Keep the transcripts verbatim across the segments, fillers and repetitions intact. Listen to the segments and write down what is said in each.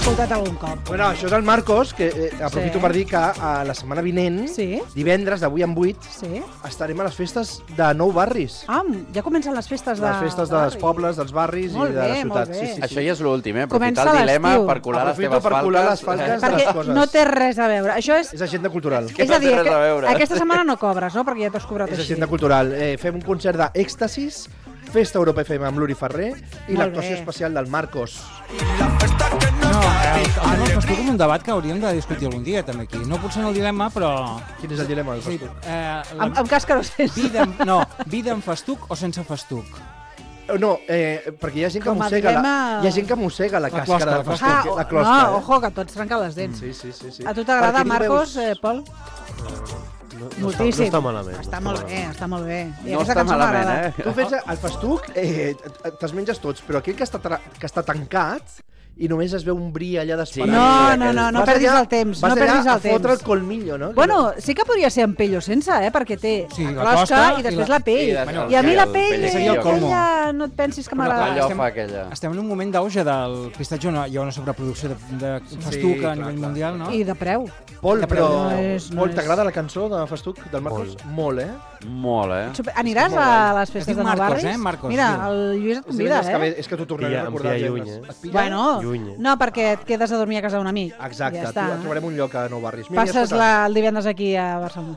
escoltat algun cop. Bueno, això és el Marcos, que eh, aprofito Sí. per dir que a la setmana vinent, Sí. divendres, d'avui en vuit, Sí. estarem a les festes de nou barris. Ah, ja comencen les festes de... Les festes de dels barri. pobles, dels barris Molt i de bé, la ciutat. molt bé. Sí, sí, sí. Això ja és l'últim, eh? Comença Aprofitar el dilema l'estiu. per colar les Aprofito teves per colar les falques. falques. de Perquè les coses. no té res a veure. Això és... És agenda cultural. que és no a dir, té res a que- veure. aquesta setmana no cobres, no? Perquè ja t'has cobrat És així. agenda cultural. Eh, fem un concert d'Èxtasis, Festa Europa F M amb l'Uri Ferrer i Molt l'actuació bé. especial del Marcos. No, el, el tema del festuc és un debat que hauríem de discutir algun dia, també, aquí. No potser en el dilema, però... Quin és el dilema del Sí, festuc? eh, En, la en cas que no sents. vida, amb- no, vida amb festuc o sense festuc? No, eh, perquè hi ha gent que Com a mossega la, dilema- hi ha gent que mossega la, La càscara closca, de la festuc, Ah, la closca. no, eh? ojo, que tots trenquen les dents. Sí, sí, sí, sí. A tu t'agrada, Perquè tu Marcos, veus- eh, Pol? No, no, està, Moltíssim. no està malament. Està no molt bé, està molt bé. I No aquesta està cançó malament, m'agrada. eh? Tu fes el festuc, eh, te'ls menges tots, però aquell que està, tra- que està tancat i només es veu un bri allà d'esperar. Sí, No, aquell. no, no, no Vas perdis allà- el temps, vas no perdis allà el a fotre temps. el colmillo, no? Bueno, sí que podria ser amb pell o sense, eh? Perquè té Sí, la la closca closca i i després la- la pell. i Bueno, I a mi la el pell, pell seria el colmo. aquella no et pensis que Però m'agrada. clar, Allò estem- fa aquella... Estem en un moment d'auge del pistatge, on hi ha una sobreproducció de, de festuc clar, a nivell clar. mundial, no? I de preu. Pol, Ja, però... no és- no Pol, és- t'agrada la cançó de festuc del Marcos? Molt, eh? Molt, eh? Super- Aniràs molt a guai. les Es festes diu de Nou Marcos, Barris? eh? Marcos, Mira, diu. el Lluís et És convida, divendres que ve, eh? és que t'ho tornaré Pilla- a em recordar. pilla divendres. lluny, eh? Et pilla? Bueno, Lluny, eh? no, perquè et quedes a dormir a casa d'un amic. Exacte, Ja ja està. trobarem un lloc a Nou Barris. Mira, Passes escolta, la, el divendres aquí a Barcelona.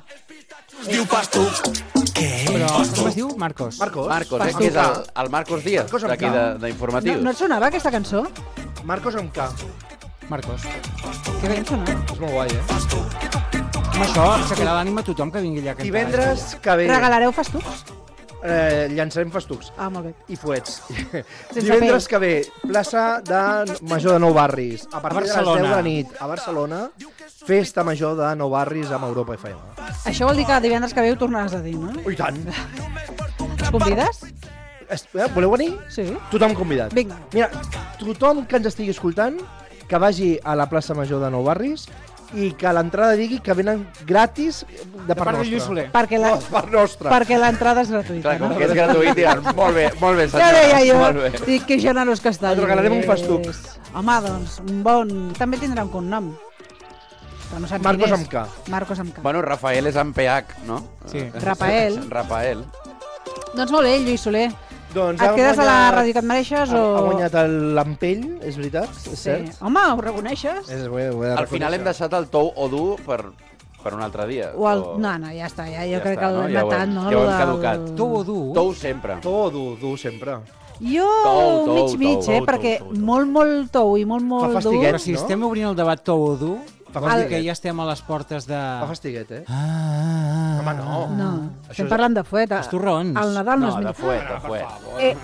Però com es diu? Marcos. Marcos, Marcos, eh? Marcos Que és el, amb el Marcos Díaz, Marcos amb d'aquí K. de- No, d'informatius. no et sonava aquesta cançó? K. Marcos amb K. Marcos. Que bé em sonava. És molt guai, eh? Amb això aixecarà l'ànima a tothom que vingui allà a cantar. Divendres que ve Regalareu festucs? eh, llançarem festucs Ah, molt bé. i fuets. Sense Divendres pell. que ve, plaça de Major de Nou Barris. A partir de les Barcelona. deu de la nit, a Barcelona, festa major de Nou Barris amb Europa F M. Això vol dir que divendres que ve ho tornaràs a dir, no? Oh, i tant! Ens convides? Es- eh, Voleu venir? Sí. Tothom convidat. Vinga. Mira, tothom que ens estigui escoltant, que vagi a la plaça major de Nou Barris i que a l'entrada digui que venen gratis de part part de Lluís nostra. Soler. Perquè la- No, de part nostra. Perquè l'entrada és gratuïta, Clar, com no? que és gratuït, diran, molt bé, molt bé, senyor. Ja deia Molt jo, bé. dic que generós que està. Et regalarem un Lluís. festuc. Home, doncs, un bon... També tindrà un cognom. Que no sap Marcos quin és. amb K. Marcos amb K. Bueno, Rafael és amb P H, no? Sí. Rafael. Rafael. Doncs molt bé, Lluís Soler. Doncs Et ha quedes a la guanyat- ràdio que et mereixes Ha, o...? ha guanyat el Lampell, és veritat? És Sí. cert? Home, ho reconeixes? És, ho he, ho he de Al final hem reconèixer. deixat el tou o dur per, per un altre dia. O el... No, no, ja està, ja, jo Ja crec està, que no? l'hem Ja ho matat, hem- no? ja ho hem Lo del- caducat. Tu o dur? Tou sempre. Tou, dur, dur, sempre. Jo Tou, tou, mig mig, tou, eh? tou, Perquè tou, tou. molt, molt tou i molt, molt dur... fastiguet. Però si no? estem obrint el debat tou o dur, Fa vol dir fastiguet. que ja estem a les portes de... Fa fastiguet, eh? Ah, ah, Home, no. No, Això estem és- parlant de fuet. Els torrons. El Nadal no, No, és de millor. fuet, de fuet. Eh,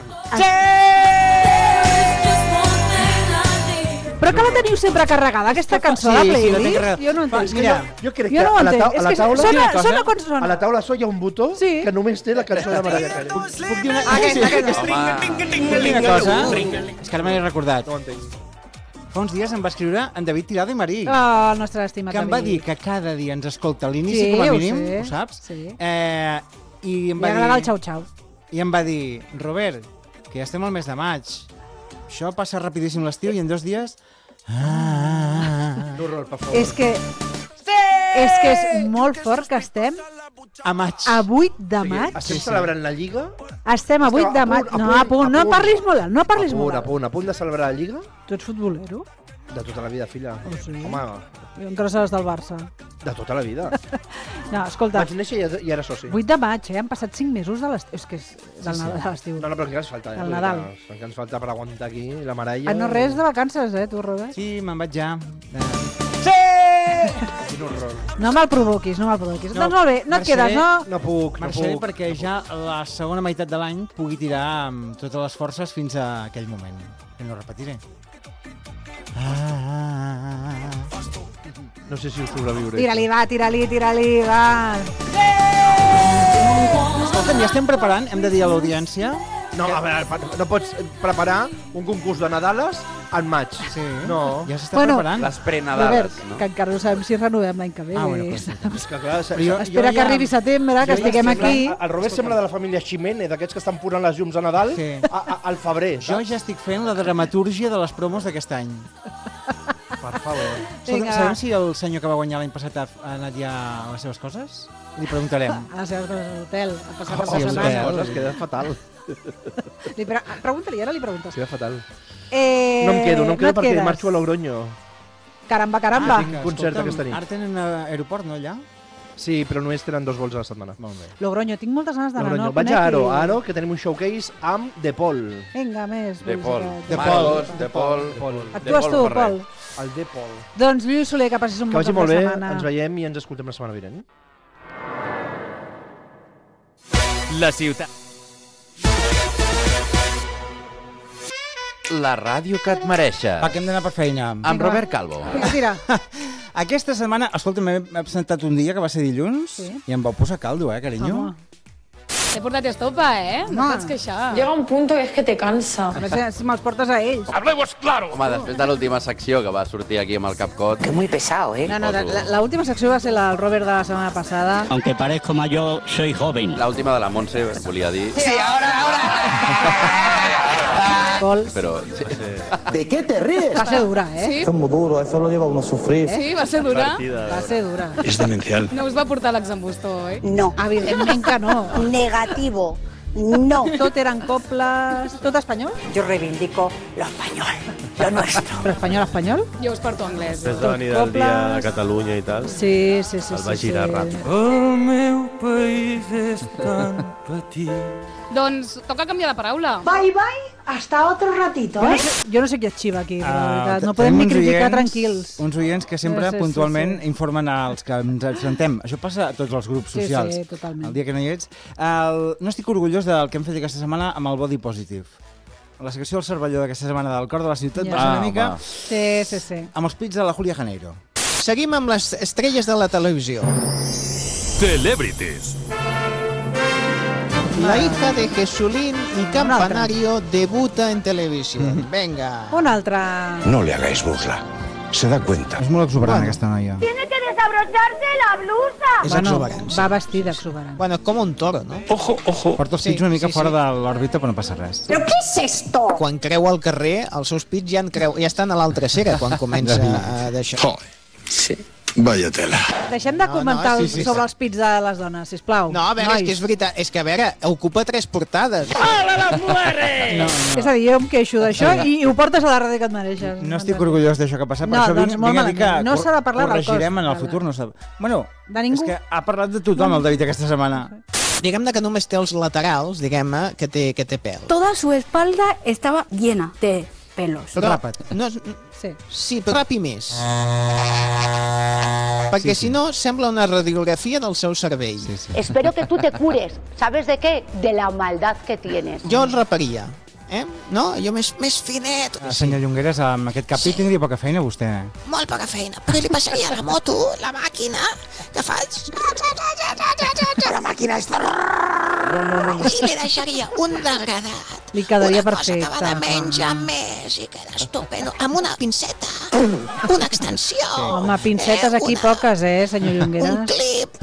Però que la teniu sempre carregada, aquesta cançó Sí, de sí, la playlist? tinc carregada. Jo no Fa- entenc. mira, Jo crec Jo que no ho a la, entenc. tau- a És la que taula... sona, Una cosa. sona com sona. A la taula so hi ha un botó Sí. que només té la cançó de Mariah Carey. puc dir una, Aquesta, aquesta. puc dir una cosa? És que ara me n'he recordat. No ho entenc. Fa uns dies em va escriure en David Tirado i Marí, Oh, el nostre estimat que em va David. dir que cada dia ens escolta a l'inici, Sí, com a ho mínim, sé. ho saps? Sí. Eh, I em Li va agrada el dir... xau-xau. I em va dir, Robert, que ja estem al mes de maig. Això passa rapidíssim l'estiu i en dos dies... Ah, ah, ah, Un horror, per favor. És que... És que és molt fort que estem a maig. a vuit de maig. Estem Sí, sí. celebrant la Lliga? Estem a vuit Estem de a maig. punt, a No, punt, a punt. a No punt. parlis molt alt, no A parlis punt, molt a alt. punt, a punt de celebrar la Lliga? Tu ets futbolero? De tota la vida, filla. Oh, sí? Home, Jo encara seràs del Barça. de tota la vida. No, escolta, Vaig néixer i ja- i era soci. vuit de maig, eh? Han passat cinc mesos de l'estiu. És que és del sí. Nadal de l'estiu. No, no, però encara ens falta. Eh? Del Nadal. Encara ens falta per aguantar aquí la Maralla. Ah, no res de vacances, eh, tu, Robert? Sí, me'n vaig ja. Quin horror. No me'l provoquis, no me'l provoquis. No, Doncs molt bé, no et marxaré. quedes, no? No puc, no Marxaré puc. perquè ja la segona meitat de l'any pugui tirar amb totes les forces fins a aquell moment. Que no repetiré. Ah, ah, ah, ah. No sé si ho sobreviuré. Tira-li, va, tira-li, tira-li, va. Escolta'm, ja estem preparant, hem de dir a l'audiència. No, a veure, no pots preparar un concurs de Nadales en maig. Sí. No. Ja s'està Bueno, preparant. Les Robert, prenadales, no? que encara no sabem si renovem l'any que ve. Ah, bueno, pues, És que clar, Però jo- Espera jo que ja- arribi setembre, que jo ja estiguem estic aquí. El Robert sembla de la família Ximene, d'aquests que estan posant les llums a Nadal Sí. a, a, al febrer. Jo saps? ja estic fent la dramatúrgia de les promos d'aquest any. Per favor. Escolta, Vinga. sabem si el senyor que va guanyar l'any passat ha ha anat ja a les seves coses? Li preguntarem. A les seves coses a l'hotel. Ha passat Oh, per sí, la a setmana. l'hotel. coses, queda fatal. Li pre Pregunta-li, ara li preguntes. Queda fatal. Eh, No em quedo, no em quedo et perquè quedes? marxo a Logroño. Caramba, caramba. Ah, tinc concert aquesta nit. Ara tenen uh, aeroport, no, allà? Sí, però només tenen dos vols a la setmana. Molt bé. Logroño, tinc moltes ganes d'anar. Logroño. No, Vaig conec a Aro, i- a Aro, que tenim un showcase amb De Paul. Vinga, més. De vols Pol. aquest. De Marcos, Pol. de Pol. De Pol. Actues tu, Ferrer. Pol. El De Paul. Doncs Lluís Soler, que passis un Que bon vagi cap molt de bé, setmana. ens veiem i ens escoltem la setmana vinent. La ciutat. La ràdio que et mereixes. Va, que hem d'anar per feina. Amb Vinga, Robert Calvo. Vinga, tira. Aquesta setmana, escolta, m'he absentat un dia que va ser dilluns Sí. i em vau posar caldo, eh, carinyo? Home. T'he portat estopa, eh? No Home. pots queixar. Llega un punto que es que te cansa. A més, eh, si me'ls portes a ells. Home, després de l'última secció que va sortir aquí amb el Capcot... Que muy pesado, ¿eh? No, no, la- la última secció va ser la del Robert de la setmana passada. Aunque parezco mayor, soy joven. L'última de la Montse, volia dir, Pol, però... Sí. ¿De qué te ríes? va ser dura, eh? Sí? Es muy duro, eso lo lleva uno a sufrir. Sí, va ser dura. Va ser dura. És demencial. No us va portar l'exambustó, oi? No. Evidentment que no. Negativo. No. Tot eren coples... Tot espanyol? Yo reivindico lo español, lo nuestro. Però espanyol, espanyol? Jo us porto anglès. Després de venir del dia Cobles. de Catalunya i tal, Sí, sí, sí. el va sí, girar sí. ràpid. El meu país és tan petit. Doncs toca canviar de paraula. Bye bye, hasta otro ratito, Jo no ¿eh? sé, jo no sé qui et xiva aquí, però de Ah, veritat. No te- podem tenim ni uns criticar oients- tranquils. Uns oients que sempre Sí, sí, sí, puntualment sí. informen als que ens absentem. Això passa a tots els grups Sí, socials. sí, totalment. El dia que no hi ets. El... No estic orgullós del que hem fet aquesta setmana amb el Body Positive. La secció del cervelló d'aquesta setmana del cor de la ciutat Ja. va ser Ah, una mica home. Sí, sí, sí. amb els pits de la Julia Janeiro. Seguim amb les estrelles de la televisió. Celebrities. La hija de Jesulín y Campanario debuta en televisión. Venga. Un altre. No le hagáis burla. Se da cuenta. És molt exuberant, Bueno. aquesta noia. És Bueno, exuberant. sí. va vestida exuberant. Bueno, com un toro, no? Ojo, ojo. Porta els Sí, pits una mica sí, fora sí. de l'òrbita, però no passa res. ¿Pero qué es esto? Quan creu al carrer, els seus pits ja, en creu, ja estan a l'altra cera quan comença a deixar. Sí. Vaya tela. Deixem de No, comentar no, sí, sí, sobre sí. els pits de les dones, sisplau. No, a veure, és Nois. que és veritat, és que a veure, ocupa tres portades. No, És a dir, jo em queixo d'això i, i ho portes a la ràdio que et mereixes. no estic orgullós d'això que ha passat, per No, això doncs vinc, molt vinc a dir que malament. No s'ha de parlar del cos. corregirem en el Vale. futur. No s'ha... Bueno, De ningú? és que ha parlat de tothom el David aquesta setmana. Diguem-ne que només té els laterals, diguem-ne, que té, que té pèl. Toda su espalda estaba llena de pelos. Tot rapat. No, és- Sí. sí, però rapi més. Perquè si no, sembla una radiografia del seu cervell. Sí, sí. Espero que tú te cures. ¿Sabes de qué? De la maldad que tienes. Jo el reparia, eh? No? Jo més, més finet. El senyor Llongueres, amb aquest cap pit tindria poca feina, vostè. Molt poca feina, però li passaria la moto, la màquina, que faig... La máquina está... I li deixaria un degradat. Li quedaria una cosa perfecte. que va de menys a més i queda estupendo. Amb una pinceta, una extensió. Home, pincetes aquí una- poques, eh, senyor Un Llongueras? clip.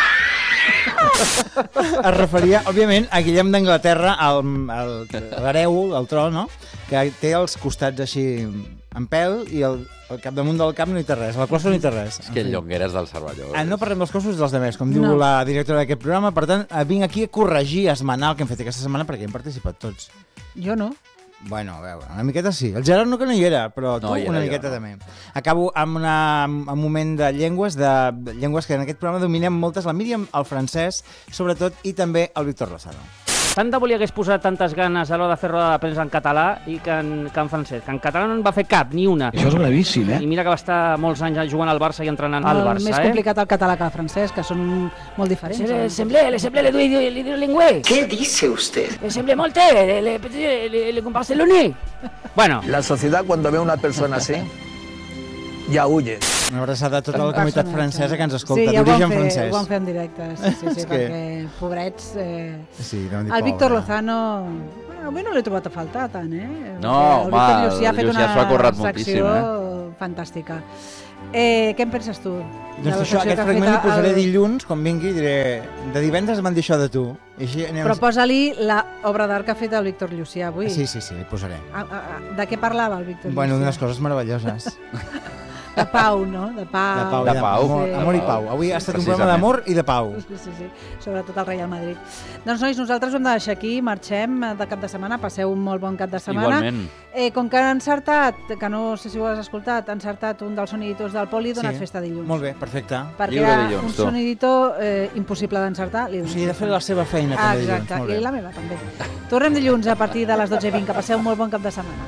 Es referia, òbviament, a Guillem d'Anglaterra, el- el- l'hereu, el tro, no? Que té els costats així en pèl i el, el capdamunt del cap no hi té res, a la closa no hi té res. És que el Llongueres del Cervelló. Ah, no parlem dels cossos dels demés, com diu No. la directora d'aquest programa. Per tant, eh, vinc aquí a corregir, a esmenar el que hem fet aquesta setmana perquè hi hem participat tots. Jo no. Bueno, a veure, una miqueta sí. El Gerard no que no hi era, però tu No, hi era una jo, miqueta no. també. Acabo amb una, amb un moment de llengües, de, de llengües que en aquest programa dominem moltes, la Míriam, el francès, sobretot, i també el Víctor Lozano. Tant de volia hagués posat tantes ganes a l'hora de fer roda de premsa en català i que en, que en francès. Que en català no en va fer cap, ni una. Això és gravíssim, eh? I mira que va estar molts anys jugant al Barça i entrenant al El Barça, més eh? complicat el català que el francès, que són molt diferents. Le eh? semblé, le semblé le due le lingue. ¿Qué dice usted? Le semblé molte, le, le, le, le comparse le nez. Bueno, La sociedad cuando ve a una persona así, ya huye. Una abraçada a tota la comunitat francesa que ens Sí, escolta, ja ho vam d'origen fer, francès. ho vam fer en directe, sí, sí, sí És que- perquè, pobrets... Eh... Sí, no em dic El Víctor pobre. Lozano... Bueno, avui no l'he trobat a faltar tant, eh? No, el home, Víctor Llucià ha el fet Llucià s'ho ha una currat secció moltíssim, fantàstica. Eh, què en penses tu? de Doncs la això, secció aquest que ha fragment fet li posaré el- dilluns, quan vingui, i diré de divendres m'han dit això de tu. I així anem... Però posa-li l'obra d'art que ha fet el Víctor Llucià avui. Sí, sí, sí, li posaré. A, a, a, de què parlava el Víctor Bueno, Llucià? unes coses meravelloses. De pau, no? De pau. De pau, De pau. Amor, Sí. amor i pau. Avui ha estat un programa Precisament. d'amor i de pau. Sí, sí, sí. Sobretot el Real Madrid. Doncs, nois, nosaltres ho hem de deixar aquí, marxem de cap de setmana, passeu un molt bon cap de setmana. Igualment. Eh, com que han encertat, que no sé si ho has escoltat, han encertat un dels soniditos del Poli, donat festa dilluns. Molt bé, perfecte. Perquè Lliure era dilluns, un tu. sonidito eh, impossible d'encertar. Li O donem sigui, he de fer festa. la seva feina Ah, també exacte, dilluns. Molt i bé. la meva també. Tornem dilluns a partir de les dotze i vint, que passeu un molt bon cap de setmana.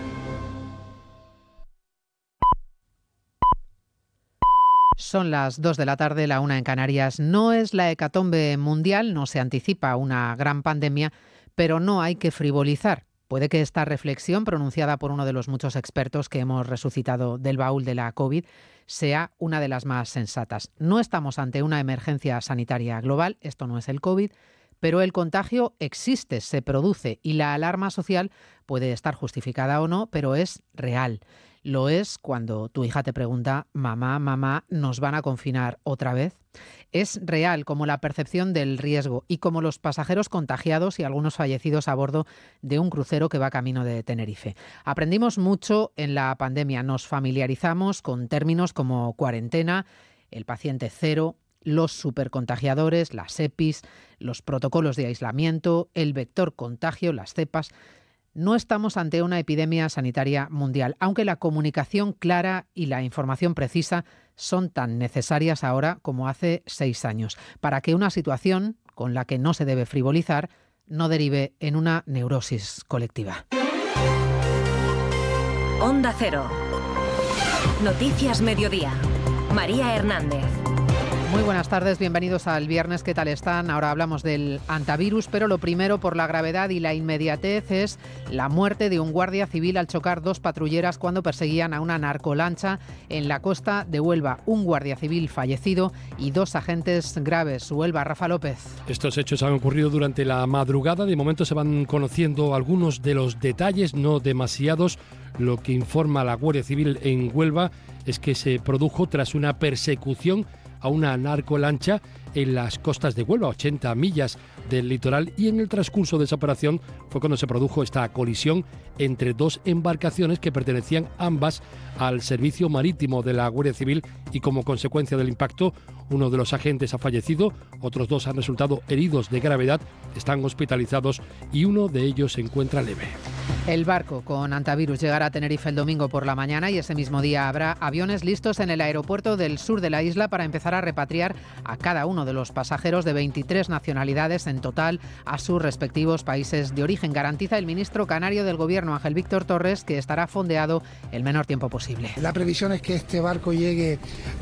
Son las dos de la tarde, la una en Canarias. No es la hecatombe mundial, no se anticipa una gran pandemia, pero no hay que frivolizar. Puede que esta reflexión, pronunciada por uno de los muchos expertos que hemos resucitado del baúl de la COVID, sea una de las más sensatas. No estamos ante una emergencia sanitaria global, esto no es el COVID, pero el contagio existe, se produce y la alarma social puede estar justificada o no, pero es real. Lo es cuando tu hija te pregunta, mamá, mamá, ¿nos van a confinar otra vez? Es real como la percepción del riesgo y como los pasajeros contagiados y algunos fallecidos a bordo de un crucero que va camino de Tenerife. Aprendimos mucho en la pandemia, nos familiarizamos con términos como cuarentena, el paciente cero, los supercontagiadores, las EPIs, los protocolos de aislamiento, el vector contagio, las cepas. No estamos ante una epidemia sanitaria mundial, aunque la comunicación clara y la información precisa son tan necesarias ahora como hace seis años, para que una situación con la que no se debe frivolizar no derive en una neurosis colectiva. Onda Cero. Noticias Mediodía. María Hernández. Muy buenas tardes, bienvenidos al viernes. ¿Qué tal están? Ahora hablamos del antivirus, pero lo primero, por la gravedad y la inmediatez, es la muerte de un guardia civil al chocar dos patrulleras cuando perseguían a una narcolancha en la costa de Huelva. Un guardia civil fallecido y dos agentes graves. Huelva, Rafa López. Estos hechos han ocurrido durante la madrugada. De momento se van conociendo algunos de los detalles, no demasiados. Lo que informa la Guardia Civil en Huelva es que se produjo tras una persecución a una narcolancha en las costas de Huelva, ochenta millas del litoral, y en el transcurso de esa operación fue cuando se produjo esta colisión entre dos embarcaciones que pertenecían ambas al servicio marítimo de la Guardia Civil, y como consecuencia del impacto uno de los agentes ha fallecido, otros dos han resultado heridos de gravedad, están hospitalizados y uno de ellos se encuentra leve. El barco con antivirus llegará a Tenerife el domingo por la mañana y ese mismo día habrá aviones listos en el aeropuerto del sur de la isla para empezar a repatriar a cada uno de los pasajeros de veintitrés nacionalidades en total a sus respectivos países de origen. Garantiza el ministro canario del Gobierno, Ángel Víctor Torres, que estará fondeado el menor tiempo posible. La previsión es que este barco llegue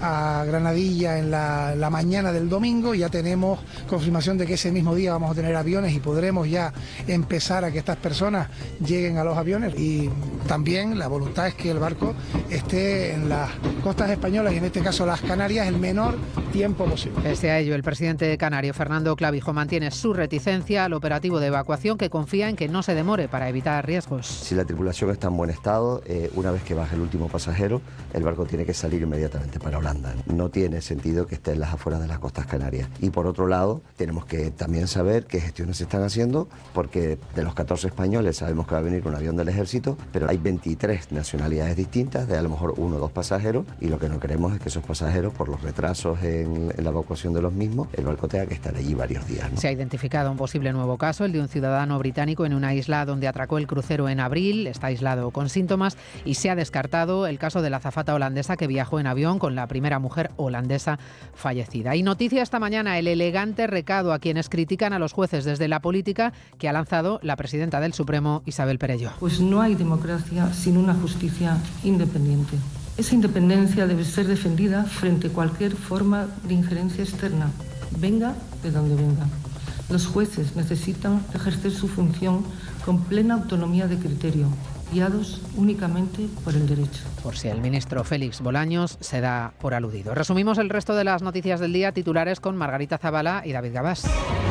a Granadilla en la, la mañana del domingo. Ya tenemos confirmación de que ese mismo día vamos a tener aviones y podremos ya empezar a que estas personas lleguen a los aviones, y también la voluntad es que el barco esté en las costas españolas y en este caso las Canarias el menor tiempo posible. Pese a ello, el presidente canario Fernando Clavijo mantiene su reticencia al operativo de evacuación, que confía en que no se demore para evitar riesgos. Si la tripulación está en buen estado, eh, una vez que baje el último pasajero, el barco tiene que salir inmediatamente para Holanda. No tiene sentido que esté en las afueras de las costas canarias. Y por otro lado, tenemos que también saber qué gestiones se están haciendo, porque de los catorce españoles sabemos que va a venir un avión del ejército, pero hay veintitrés nacionalidades distintas, de a lo mejor uno o dos pasajeros, y lo que no queremos es que esos pasajeros, por los retrasos en, en la evacuación de los mismos, el barco tenga que estar allí varios días, ¿no? Se ha identificado un posible nuevo caso, el de un ciudadano británico en una isla donde atracó el crucero en abril, está aislado con síntomas, y se ha descartado el caso de la azafata holandesa que viajó en avión con la primera mujer holandesa fallecida. Y noticia esta mañana, el elegante recado a quienes critican a los jueces desde la política que ha lanzado la presidenta del Supremo, Isabel Perelló. Pues no hay democracia sin una justicia independiente. Esa independencia debe ser defendida frente a cualquier forma de injerencia externa, venga de donde venga. Los jueces necesitan ejercer su función con plena autonomía de criterio, guiados únicamente por el derecho. Por si el ministro Félix Bolaños se da por aludido. Resumimos el resto de las noticias del día, titulares con Margarita Zavala y David Gabás.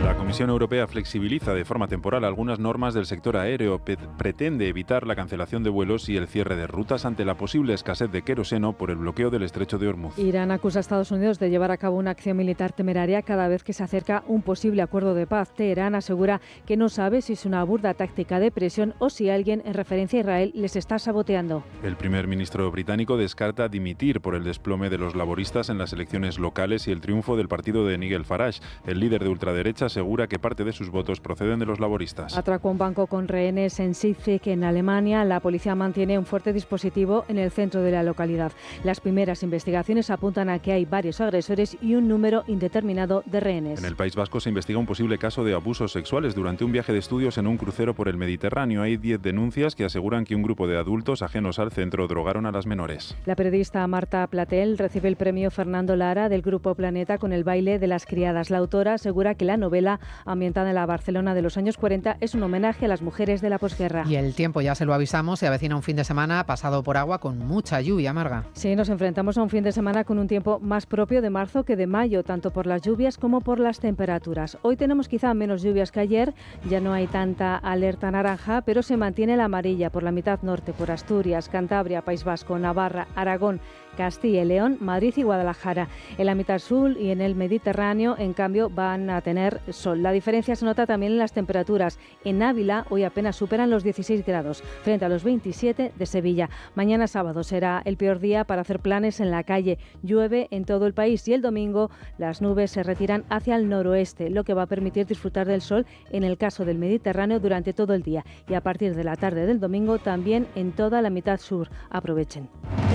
La Comisión Europea flexibiliza de forma temporal algunas normas del sector aéreo. Pe- pretende evitar la cancelación de vuelos y el cierre de rutas ante la posible escasez de queroseno por el bloqueo del estrecho de Hormuz. Irán acusa a Estados Unidos de llevar a cabo una acción militar temeraria cada vez que se acerca un posible acuerdo de paz. Teherán asegura que no sabe si es una burda táctica de presión o si alguien en referencia a Israel les está saboteando. El primer ministro británico descarta dimitir por el desplome de los laboristas en las elecciones locales y el triunfo del partido de Nigel Farage. El líder de ultraderecha asegura que parte de sus votos proceden de los laboristas. Atracó un banco con rehenes en Sitzig, en Alemania. La policía mantiene un fuerte dispositivo en el centro de la localidad. Las primeras investigaciones apuntan a que hay varios agresores y un número indeterminado de rehenes. En el País Vasco se investiga un posible caso de abusos sexuales durante un viaje de estudios en un crucero por el Mediterráneo. Hay diez denuncias que aseguran que un grupo de adultos ajenos al centro drogaron a las menores. La periodista Marta Platel recibe el premio Fernando Lara del Grupo Planeta con el baile de las criadas. La autora asegura que la novela, ambientada en la Barcelona de los años cuarenta, es un homenaje a las mujeres de la posguerra. Y el tiempo, ya se lo avisamos, se avecina un fin de semana pasado por agua con mucha lluvia, Marga. Sí, nos enfrentamos a un fin de semana con un tiempo más propio de marzo que de mayo, tanto por las lluvias como por las temperaturas. Hoy tenemos quizá menos lluvias que ayer, ya no hay tanta alerta naranja, pero se mantiene la amarilla por la mitad norte, por Asturias, Cantabria, País Vasco, Navarra, Aragón, Castilla y León, Madrid y Guadalajara. En la mitad sur y en el Mediterráneo, en cambio, van a tener sol. La diferencia se nota también en las temperaturas. En Ávila hoy apenas superan los dieciséis grados, frente a los veintisiete de Sevilla. Mañana sábado será el peor día para hacer planes en la calle. Llueve en todo el país y el domingo las nubes se retiran hacia el noroeste, lo que va a permitir disfrutar del sol en el caso del Mediterráneo durante todo el día. Y a partir de la tarde del domingo también en toda la mitad sur. Aprovechen.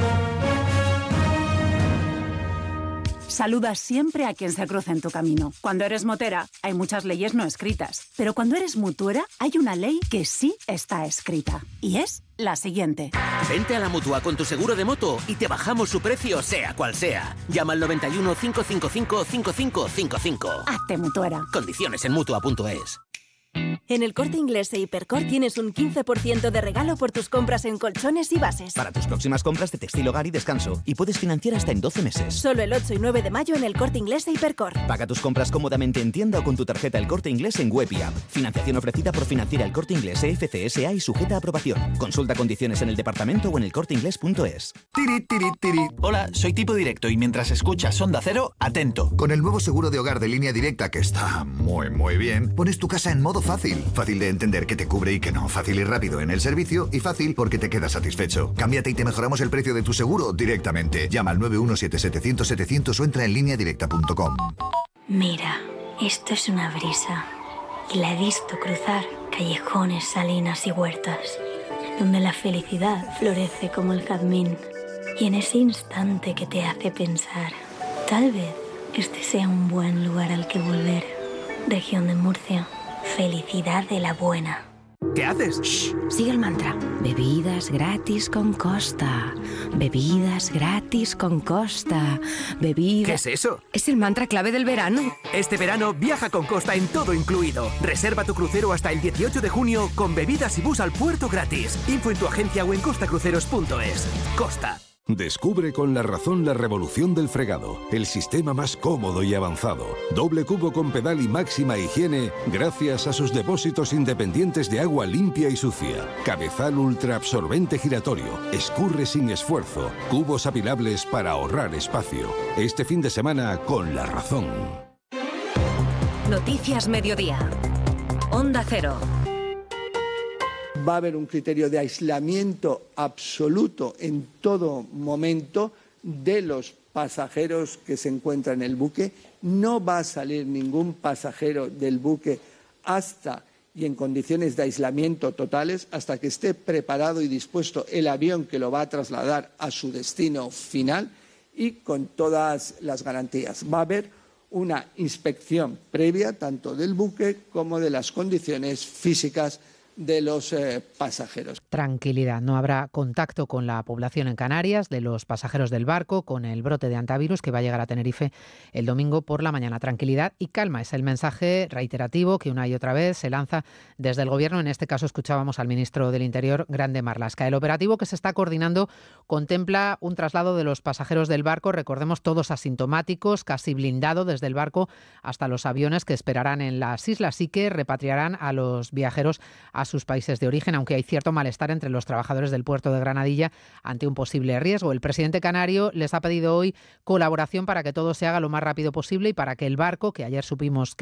Saluda siempre a quien se cruce en tu camino. Cuando eres motera, hay muchas leyes no escritas. Pero cuando eres mutuera, hay una ley que sí está escrita. Y es la siguiente. Vente a la Mutua con tu seguro de moto y te bajamos su precio, sea cual sea. Llama al noventa y uno, cinco cinco cinco, cinco cinco cinco cinco. Hazte mutuera. Condiciones en Mutua punto es. En El Corte Inglés e Hipercor tienes un quince por ciento de regalo por tus compras en colchones y bases. Para tus próximas compras de textil, hogar y descanso. Y puedes financiar hasta en doce meses. Solo el ocho y nueve de mayo en El Corte Inglés e Hipercor. Paga tus compras cómodamente en tienda o con tu tarjeta El Corte Inglés en web y app. Financiación ofrecida por Financiera El Corte Inglés E F C S A y sujeta a aprobación. Consulta condiciones en el departamento o en el corte inglés punto es. Tiri, tiri, tiri. Hola, soy Tipo Directo y mientras escuchas Onda Cero, atento. Con el nuevo seguro de hogar de Línea Directa, que está muy, muy bien, pones tu casa en modo fácil. Fácil de entender qué te cubre y qué no. Fácil y rápido en el servicio y fácil porque te quedas satisfecho. Cámbiate y te mejoramos el precio de tu seguro directamente. Llama al nueve uno siete setecientos setecientos o entra en línea directa punto com. Mira, esto es una brisa. Y la he visto cruzar callejones, salinas y huertas, donde la felicidad florece como el jazmín. Y en ese instante que te hace pensar, tal vez este sea un buen lugar al que volver. Región de Murcia. Felicidad de la buena. ¿Qué haces? Shh, sigue el mantra. Bebidas gratis con Costa. Bebidas gratis con Costa. Bebidas... ¿Qué es eso? Es el mantra clave del verano. Este verano viaja con Costa en todo incluido. Reserva tu crucero hasta el dieciocho de junio con bebidas y bus al puerto gratis. Info en tu agencia o en costa cruceros punto es. Costa. Descubre con La Razón la revolución del fregado, el sistema más cómodo y avanzado. Doble cubo con pedal y máxima higiene gracias a sus depósitos independientes de agua limpia y sucia. Cabezal ultra absorbente giratorio, escurre sin esfuerzo, cubos apilables para ahorrar espacio. Este fin de semana con La Razón. Noticias Mediodía. Onda Cero. Va a haber un criterio de aislamiento absoluto en todo momento de los pasajeros que se encuentran en el buque. No va a salir ningún pasajero del buque hasta y en condiciones de aislamiento totales hasta que esté preparado y dispuesto el avión que lo va a trasladar a su destino final y con todas las garantías. Va a haber una inspección previa tanto del buque como de las condiciones físicas de los eh, pasajeros. Tranquilidad, no habrá contacto con la población en Canarias, de los pasajeros del barco, con el brote de antivirus que va a llegar a Tenerife el domingo por la mañana. Tranquilidad y calma es el mensaje reiterativo que una y otra vez se lanza desde el Gobierno. En este caso escuchábamos al ministro del Interior, Grande Marlaska. El operativo que se está coordinando contempla un traslado de los pasajeros del barco, recordemos todos asintomáticos, casi blindado desde el barco hasta los aviones que esperarán en las islas y que repatriarán a los viajeros a sus países de origen, aunque hay cierto malestar entre los trabajadores del puerto de Granadilla ante un posible riesgo. El presidente canario les ha pedido hoy colaboración para que todo se haga lo más rápido posible y para que el barco, que ayer supimos que